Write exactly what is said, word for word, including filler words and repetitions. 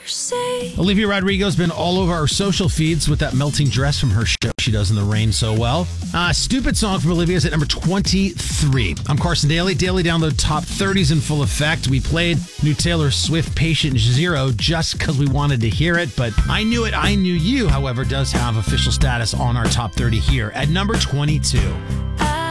say. Olivia Rodrigo's been all over our social feeds with that melting dress from her show she does in the rain so well. Uh, Stupid Song from Olivia's at number twenty-three. I'm Carson Daly. Daily Download Top thirties in full effect. We played new Taylor Swift Patient Zero just because we wanted to hear it, but I Knew It, I Knew You, however, does have official status on our top thirty here at number twenty-two.